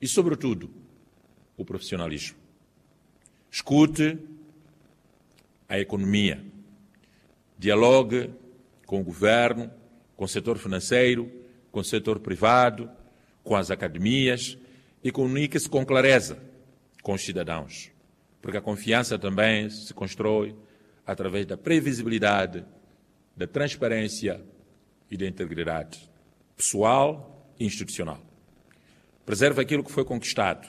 e, sobretudo, o profissionalismo. Escute a economia, dialogue com o governo, com o setor financeiro, com o setor privado, com as academias e comunique-se com clareza com os cidadãos, porque a confiança também se constrói através da previsibilidade, da transparência e da integridade pessoal e institucional. Preserve aquilo que foi conquistado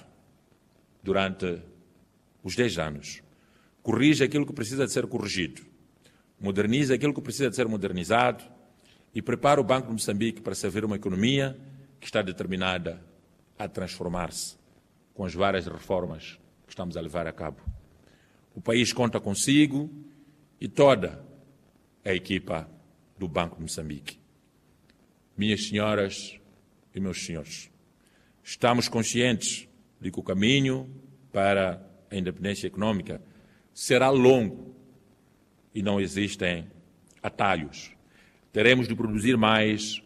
durante os 10 anos. Corrija aquilo que precisa de ser corrigido. Modernize aquilo que precisa de ser modernizado e prepare o Banco de Moçambique para servir uma economia que está determinada a transformar-se com as várias reformas que estamos a levar a cabo. O país conta consigo e toda a equipa do Banco de Moçambique. Minhas senhoras e meus senhores, estamos conscientes de que o caminho para a independência econômica será longo e não existem atalhos. Teremos de produzir mais,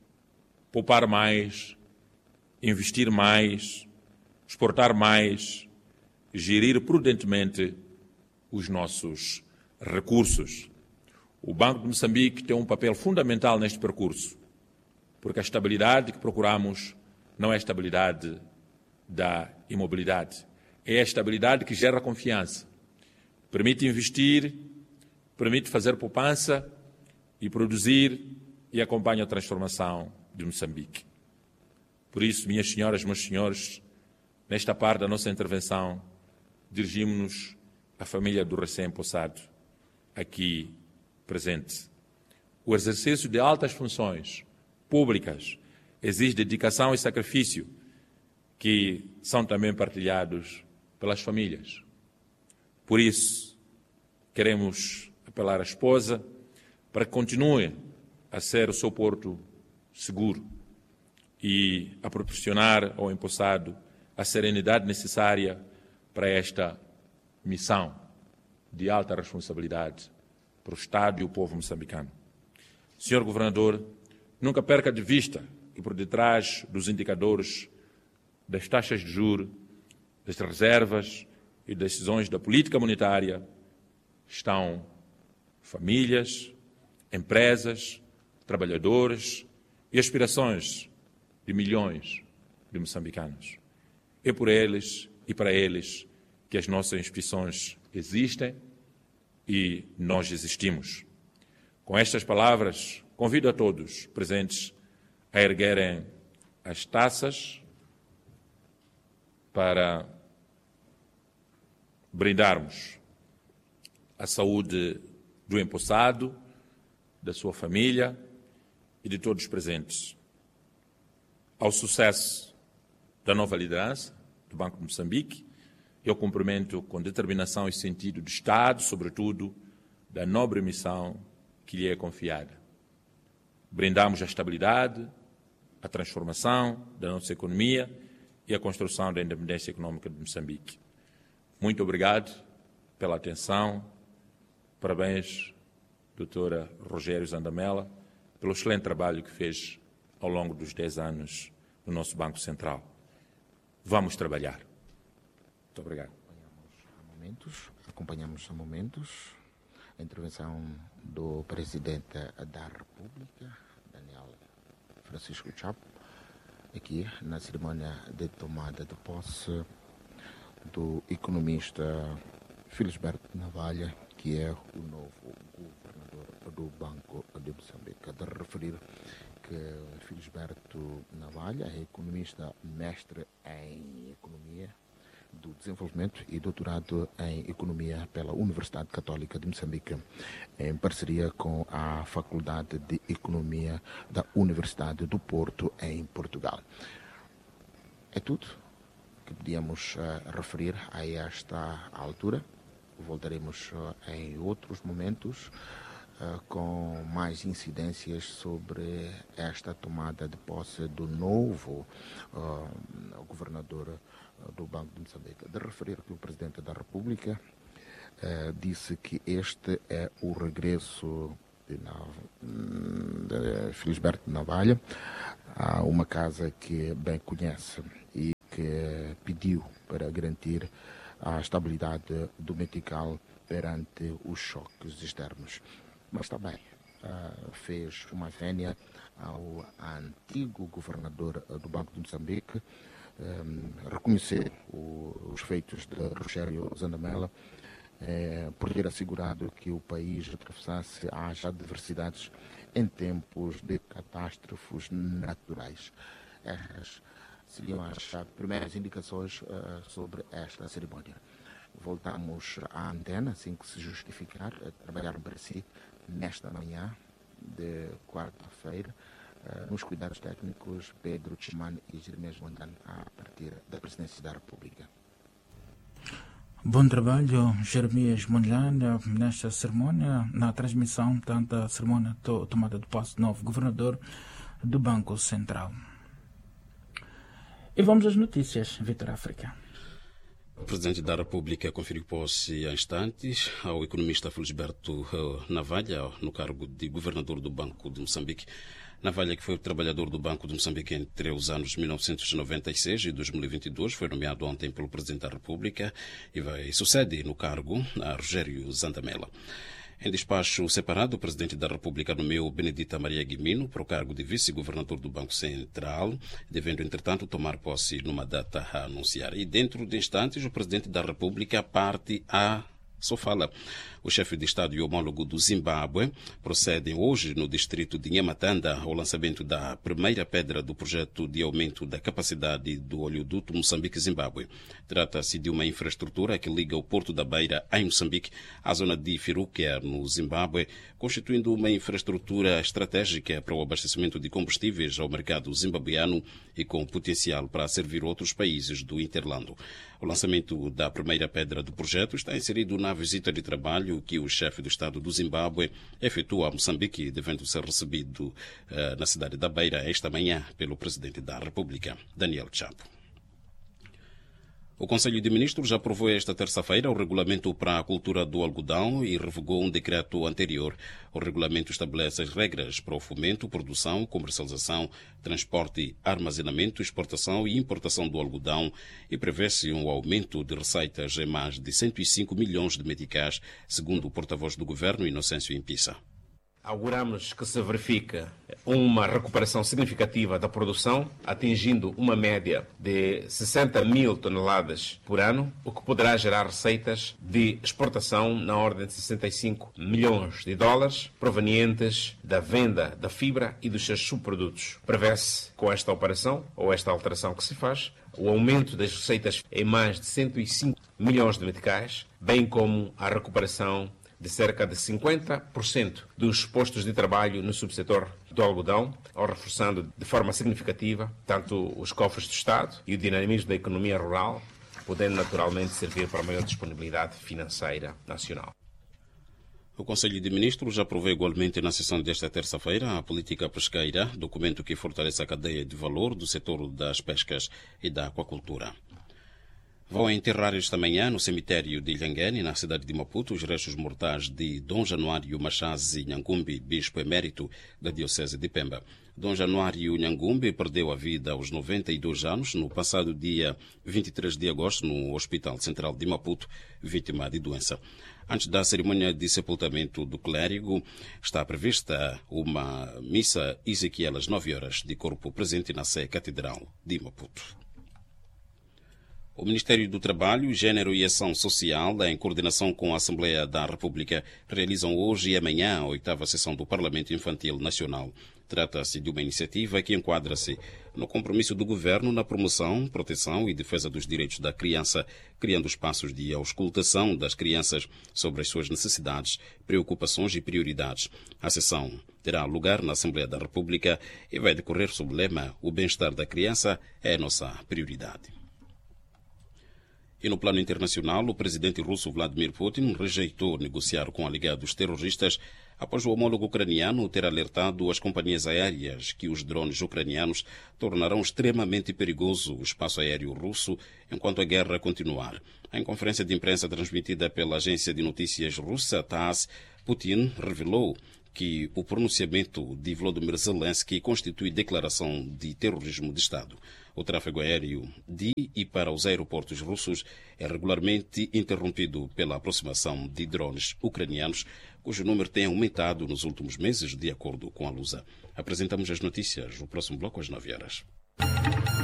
poupar mais, investir mais, exportar mais, gerir prudentemente os nossos recursos. O Banco de Moçambique tem um papel fundamental neste percurso, porque a estabilidade que procuramos não é a estabilidade da imobilidade, é a estabilidade que gera confiança, permite investir, permite fazer poupança e produzir e acompanha a transformação de Moçambique. Por isso, minhas senhoras, meus senhores, nesta parte da nossa intervenção, dirigimos-nos à família do recém-possado aqui presente. O exercício de altas funções públicas exige dedicação e sacrifício que são também partilhados pelas famílias. Por isso, queremos apelar à esposa para que continue a ser o seu porto seguro e a proporcionar ao empossado a serenidade necessária para esta missão de alta responsabilidade para o Estado e o povo moçambicano. Senhor Governador, nunca perca de vista que por detrás dos indicadores das taxas de juros, das reservas e decisões da política monetária estão famílias, empresas, trabalhadores e aspirações de milhões de moçambicanos. É por eles e para eles que as nossas instituições existem e nós existimos. Com estas palavras, convido a todos presentes a erguerem as taças para brindarmos a saúde do empossado, da sua família e de todos os presentes, ao sucesso da nova liderança do Banco de Moçambique e ao cumprimento com determinação e sentido de Estado, sobretudo, da nobre missão que lhe é confiada. Brindamos a estabilidade, a transformação da nossa economia e a construção da independência econômica de Moçambique. Muito obrigado pela atenção. Parabéns, doutora Rogério Zandamela, pelo excelente trabalho que fez ao longo dos 10 anos no nosso Banco Central. Vamos trabalhar. Muito obrigado. Acompanhamos a momentos a intervenção do Presidente da República, Daniel Francisco Chapo, aqui na cerimónia de tomada de posse do economista Felisberto Navalha, que é o novo governador do Banco de Moçambique. De referir que Felisberto Navalha é economista, mestre em economia do desenvolvimento e doutorado em economia pela Universidade Católica de Moçambique, em parceria com a Faculdade de Economia da Universidade do Porto, em Portugal. É tudo que podíamos referir a esta altura. Voltaremos em outros momentos com mais incidências sobre esta tomada de posse do novo governador do Banco de Moçambique. De referir que o Presidente da República disse que este é o regresso de Felisberto Navalha a uma casa que bem conhece e que pediu para garantir a estabilidade do metical perante os choques externos. Mas também fez uma vénia ao antigo governador do Banco de Moçambique, reconhecer os feitos de Rogério Zandamela, por ter assegurado que o país atravessasse as adversidades em tempos de catástrofes naturais. Estas seriam as primeiras indicações sobre esta cerimónia. Voltamos à antena, assim que se justificar, a trabalhar para si nesta manhã de quarta-feira, nos cuidados técnicos Pedro Tchimane e Jeremias Mondlane, a partir da Presidência da República. Bom trabalho, Jeremias Mondlane, nesta cerimónia, na transmissão, tanto a cerimónia tomada de posse do novo governador do Banco Central. E vamos às notícias, Vitor África. O Presidente da República conferiu posse há instantes ao economista Felisberto Navalha no cargo de governador do Banco de Moçambique. Navalha, que foi trabalhador do Banco de Moçambique entre os anos 1996 e 2022, foi nomeado ontem pelo Presidente da República e sucede no cargo a Rogério Zandamela. Em despacho separado, o Presidente da República nomeou Benedita Maria Guimino para o cargo de vice-governador do Banco Central, devendo, entretanto, tomar posse numa data a anunciar. E dentro de instantes, o Presidente da República parte a Sofala. O chefe de Estado e homólogo do Zimbábue procedem hoje no distrito de Nhamatanda ao lançamento da primeira pedra do projeto de aumento da capacidade do oleoduto Moçambique-Zimbábue. Trata-se de uma infraestrutura que liga o Porto da Beira, em Moçambique, à zona de Firuquia, no Zimbábue, constituindo uma infraestrutura estratégica para o abastecimento de combustíveis ao mercado zimbabuiano e com potencial para servir outros países do Interlando. O lançamento da primeira pedra do projeto está inserido na visita de trabalho que o chefe do Estado do Zimbábue efetua a Moçambique, devendo ser recebido na cidade da Beira esta manhã pelo Presidente da República, Daniel Chapo. O Conselho de Ministros aprovou esta terça-feira o regulamento para a cultura do algodão e revogou um decreto anterior. O regulamento estabelece as regras para o fomento, produção, comercialização, transporte, armazenamento, exportação e importação do algodão e prevê-se um aumento de receitas em mais de 105 milhões de meticais, segundo o porta-voz do Governo, Inocêncio Impissa. Auguramos que se verifique uma recuperação significativa da produção, atingindo uma média de 60 mil toneladas por ano, o que poderá gerar receitas de exportação na ordem de 65 milhões de dólares, provenientes da venda da fibra e dos seus subprodutos. Prevê-se, com esta operação, ou esta alteração que se faz, o aumento das receitas em mais de 105 milhões de meticais, bem como a recuperação de cerca de 50% dos postos de trabalho no subsetor do algodão, ou reforçando de forma significativa tanto os cofres do Estado e o dinamismo da economia rural, podendo naturalmente servir para a maior disponibilidade financeira nacional. O Conselho de Ministros aprovou igualmente na sessão desta terça-feira a política pesqueira, documento que fortalece a cadeia de valor do setor das pescas e da aquacultura. Vão enterrar esta manhã no cemitério de Ilhangane, na cidade de Maputo, os restos mortais de Dom Januário Machazi Nhangumbi, bispo emérito da Diocese de Pemba. Dom Januário Nhangumbi perdeu a vida aos 92 anos no passado dia 23 de agosto no Hospital Central de Maputo, vítima de doença. Antes da cerimônia de sepultamento do clérigo, está prevista uma missa Ezequiel às 9 horas, de corpo presente na Sé Catedral de Maputo. O Ministério do Trabalho, Gênero e Ação Social, em coordenação com a Assembleia da República, realizam hoje e amanhã a 8ª sessão do Parlamento Infantil Nacional. Trata-se de uma iniciativa que enquadra-se no compromisso do Governo na promoção, proteção e defesa dos direitos da criança, criando espaços de auscultação das crianças sobre as suas necessidades, preocupações e prioridades. A sessão terá lugar na Assembleia da República e vai decorrer sob o lema "O bem-estar da criança é a nossa prioridade". E no plano internacional, o presidente russo Vladimir Putin rejeitou negociar com aliados terroristas após o homólogo ucraniano ter alertado as companhias aéreas que os drones ucranianos tornarão extremamente perigoso o espaço aéreo russo enquanto a guerra continuar. Em conferência de imprensa transmitida pela agência de notícias russa TASS, Putin revelou que o pronunciamento de Volodymyr Zelensky constitui declaração de terrorismo de Estado. O tráfego aéreo de e para os aeroportos russos é regularmente interrompido pela aproximação de drones ucranianos, cujo número tem aumentado nos últimos meses, de acordo com a Lusa. Apresentamos as notícias no próximo bloco às 9 horas.